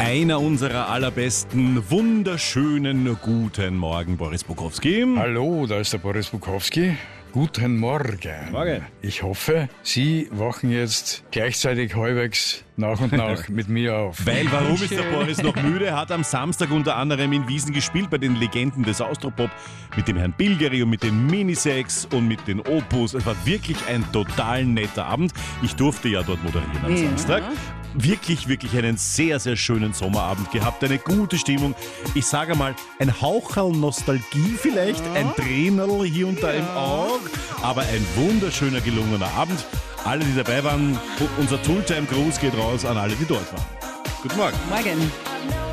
Einer unserer allerbesten, wunderschönen guten Morgen, Boris Bukowski. Hallo, da ist der Boris Bukowski. Guten Morgen. Morgen. Ich hoffe, Sie wachen jetzt gleichzeitig halbwegs nach und nach mit mir auf. Weil warum ist der Boris noch müde? Er hat am Samstag unter anderem in Wiesn gespielt bei den Legenden des Austropop mit dem Herrn Bilgeri und mit den Minisex und mit den Opus. Es war wirklich ein total netter Abend. Ich durfte ja dort moderieren am Samstag. Wirklich, wirklich einen sehr, sehr schönen Sommerabend gehabt. Eine gute Stimmung. Ich sage mal, ein Haucherl Nostalgie vielleicht, ein Tränel hier und da im Auge, aber ein wunderschöner, gelungener Abend. Alle, die dabei waren, unser Tooltime-Gruß geht raus an alle, die dort waren. Guten Morgen. Morgen.